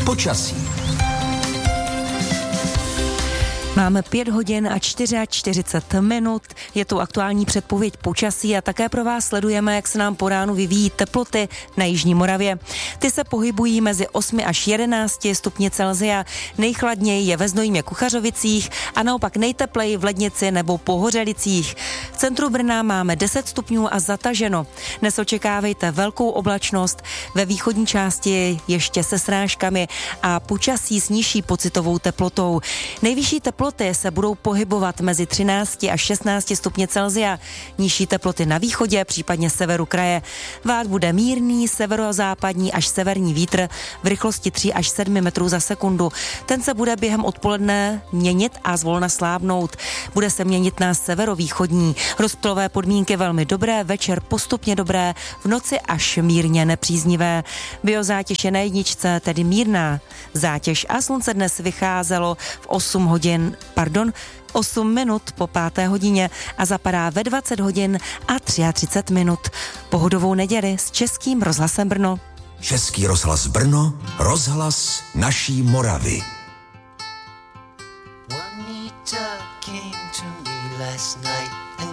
Počasí. Máme 5 hodin a 44 minut, je tu aktuální předpověď počasí a také pro vás sledujeme, jak se nám po ránu vyvíjí teploty na jižní Moravě. Ty se pohybují mezi 8 až 11 stupni Celsia, nejchladněji je ve Znojmě Kuchařovicích a naopak nejtepleji v Lednici nebo Pohořelicích. V centru Brna máme 10 stupňů a zataženo. Dnes očekávejte velkou oblačnost, ve východní části ještě se srážkami a počasí s nižší pocitovou teplotou. Nejvyšší teploty se budou pohybovat mezi 13 až 16 stupně Celsia. Nižší teploty na východě, případně severu kraje. Vát bude mírný, severozápadní až severní vítr v rychlosti 3 až 7 metrů za sekundu. Ten se bude během odpoledne měnit a zvolna slábnout. Bude se měnit na severovýchodní. Rozptylové podmínky velmi dobré, večer postupně dobré, v noci až mírně nepříznivé. Biozátěž je na jedničce, tedy mírná zátěž a slunce dnes vycházelo v 8 minut po 5. hodině a zapadá ve 20 hodin a 33 minut. Pohodovou neděli s Českým rozhlasem Brno. Český rozhlas Brno, rozhlas naší Moravy.